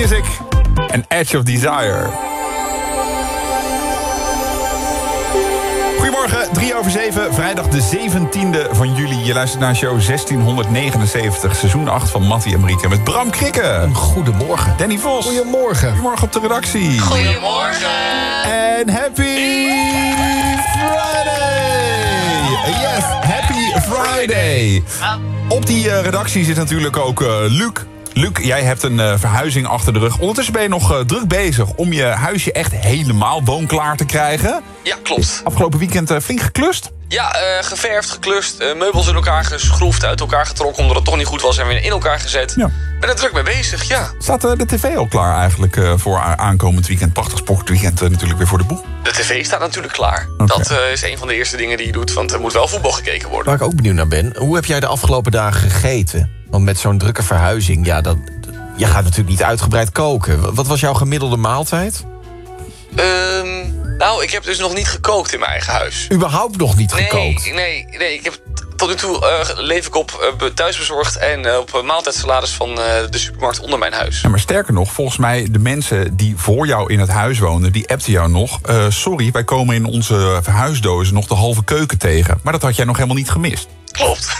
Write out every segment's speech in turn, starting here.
Music en Edge of Desire. Goedemorgen, 6:03, vrijdag de 17e van juli. Je luistert naar show 1679, seizoen 8 van Mattie en Marieke met Bram Krikken. Goedemorgen. Danny Vos. Goedemorgen. Goedemorgen op de redactie. Goedemorgen. En happy Friday! Yes, happy Friday! Op die redactie zit natuurlijk ook Luc. Luc, jij hebt een verhuizing achter de rug. Ondertussen ben je nog druk bezig om je huisje echt helemaal woonklaar te krijgen. Ja, klopt. Afgelopen weekend flink geklust. Ja, geverfd, geklust, meubels in elkaar geschroefd, uit elkaar getrokken omdat het toch niet goed was en weer in elkaar gezet. Ja. Ben er druk mee bezig, ja. Staat de tv al klaar eigenlijk voor aankomend weekend? Prachtig sportweekend natuurlijk weer voor de boeg. De tv staat natuurlijk klaar. Okay. Dat is een van de eerste dingen die je doet, want er moet wel voetbal gekeken worden. Waar ik ook benieuwd naar ben, hoe heb jij de afgelopen dagen gegeten? Want met zo'n drukke verhuizing, ja, je gaat natuurlijk niet uitgebreid koken. Wat was jouw gemiddelde maaltijd? Nou, ik heb dus nog niet gekookt in mijn eigen huis. Überhaupt nog niet gekookt? Nee. Ik heb tot nu toe leef ik op thuisbezorgd en op maaltijdsalades van de supermarkt onder mijn huis. Ja, maar sterker nog, volgens mij de mensen die voor jou in het huis woonden, die appten jou nog. Sorry, wij komen in onze verhuisdozen nog de halve keuken tegen. Maar dat had jij nog helemaal niet gemist. Klopt.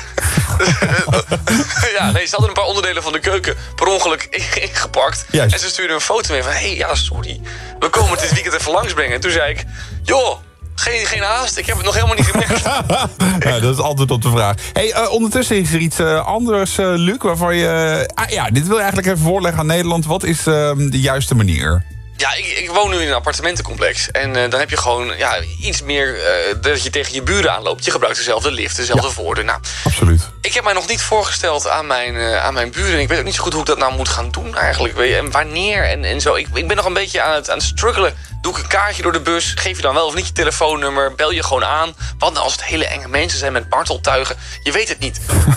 Ja, nee, ze hadden een paar onderdelen van de keuken per ongeluk ingepakt. Juist. En ze stuurden een foto mee van, ja, sorry, we komen het dit weekend even langsbrengen. En toen zei ik, joh, geen haast, ik heb het nog helemaal niet gemerkt. Ja, dat is antwoord op de vraag. Hey, ondertussen is er iets anders, Luc, waarvan je... dit wil je eigenlijk even voorleggen aan Nederland. Wat is de juiste manier? Ja, ik woon nu in een appartementencomplex. En dan heb je gewoon iets meer dat je tegen je buren aanloopt. Je gebruikt dezelfde lift, dezelfde voordeur. Nou, absoluut. Ik heb mij nog niet voorgesteld aan mijn buren. Ik weet ook niet zo goed hoe ik dat nou moet gaan doen eigenlijk. En wanneer en zo. Ik ben nog een beetje aan het struggelen. Doe ik een kaartje door de bus? Geef je dan wel of niet je telefoonnummer? Bel je gewoon aan? Wat nou als het hele enge mensen zijn met marteltuigen? Je weet het niet.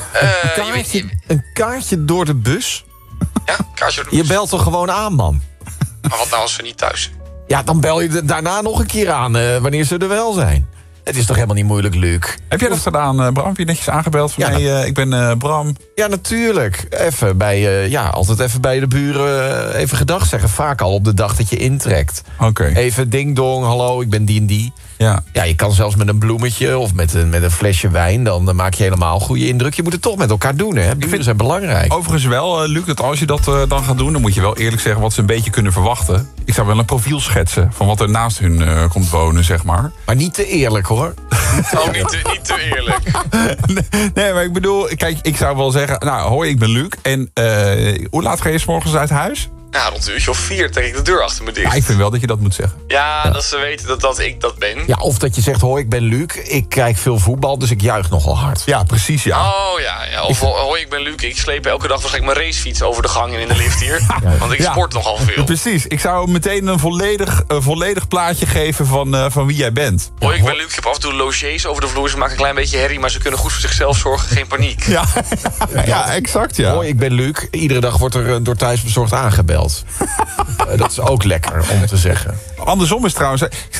Een kaartje door de bus? Ja, een kaartje door de bus. Je belt toch gewoon aan, man? Maar wat nou als we niet thuis zijn? Ja, dan bel je daarna nog een keer aan wanneer ze er wel zijn. Het is toch helemaal niet moeilijk, Luc? Heb jij dat gedaan, Bram? Heb je netjes aangebeld van ik ben Bram? Ja, natuurlijk. Altijd even bij de buren even gedag zeggen. Vaak al op de dag dat je intrekt. Oké. Even ding dong, hallo, ik ben die en die. Ja. Ja, je kan zelfs met een bloemetje of met een flesje wijn. Dan maak je helemaal een goede indruk. Je moet het toch met elkaar doen, hè? Buren zijn belangrijk. Overigens wel, Luc, dat als je dat dan gaat doen, dan moet je wel eerlijk zeggen wat ze een beetje kunnen verwachten. Ik zou wel een profiel schetsen van wat er naast hun komt wonen, zeg maar. Maar niet te eerlijk, hoor. Oh, niet te eerlijk. Nee, maar ik bedoel, kijk, ik zou wel zeggen, nou, hoi, ik ben Luc. En hoe laat ga je 's morgens uit huis? Nou, rond een uurtje of 4 trek ik de deur achter me dicht. Ja, ik vind wel dat je dat moet zeggen. Ja, dat ze weten dat ik dat ben. Ja, of dat je zegt, hoi, ik ben Luc. Ik kijk veel voetbal, dus ik juich nogal hard. Ja, precies, ja. Oh ja. Of hoi, ik ben Luc. Ik sleep elke dag waarschijnlijk mijn racefiets over de gang en in de lift hier. Want ik sport nogal veel. Precies. Ik zou meteen een volledig plaatje geven van wie jij bent. Hoi, ik ben Luc. Ik heb af en toe logiers over de vloer. Ze maken een klein beetje herrie, maar ze kunnen goed voor zichzelf zorgen. Geen paniek. Ja, exact, ja. Hoi, ik ben Luc. Iedere dag wordt er door thuisbezorgd aangebeld. Dat is ook lekker om te zeggen. Andersom is trouwens...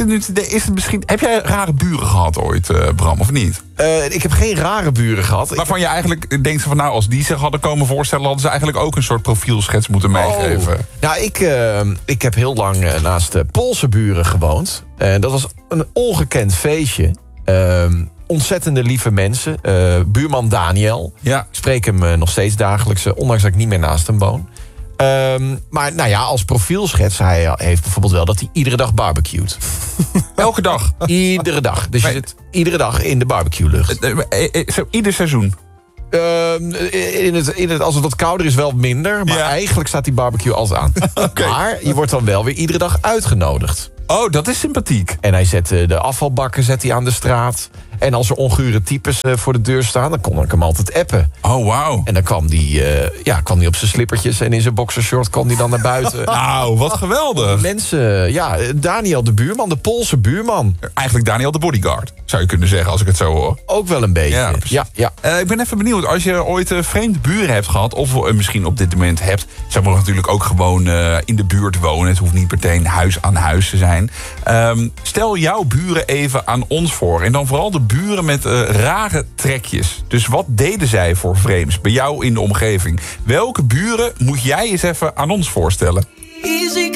heb jij rare buren gehad ooit, Bram, of niet? Ik heb geen rare buren gehad. Waarvan je eigenlijk denkt van, nou, als die zich hadden komen voorstellen, hadden ze eigenlijk ook een soort profielschets moeten meegeven. Nou, ik heb heel lang naast de Poolse buren gewoond. Dat was een ongekend feestje. Ontzettende lieve mensen. Buurman Daniel. Ja. Ik spreek hem nog steeds dagelijks, ondanks dat ik niet meer naast hem woon. Maar nou ja, als profielschets, hij heeft bijvoorbeeld wel dat hij iedere dag barbecued. Elke dag? Iedere dag. Dus je zit iedere dag in de barbecue-lucht. Ieder seizoen? Als het wat kouder is, wel minder. Maar eigenlijk staat die barbecue altijd aan. Okay. Maar je wordt dan wel weer iedere dag uitgenodigd. Oh, dat is sympathiek. En hij zet de afvalbakken aan de straat. En als er ongure types voor de deur staan, dan kon ik hem altijd appen. Oh, wauw. En dan kwam die op zijn slippertjes en in zijn boxershort kwam die dan naar buiten. Nou, wat geweldig. Mensen, Daniel de buurman, de Poolse buurman. Eigenlijk Daniel de bodyguard, zou je kunnen zeggen als ik het zo hoor. Ook wel een beetje. Ja. Ik ben even benieuwd, als je ooit vreemde buren hebt gehad, of misschien op dit moment hebt, zou maar natuurlijk ook gewoon in de buurt wonen. Het hoeft niet meteen huis aan huis te zijn. Stel jouw buren even aan ons voor. En dan vooral de buren met rare trekjes. Dus wat deden zij voor vreemds bij jou in de omgeving? Welke buren moet jij eens even aan ons voorstellen?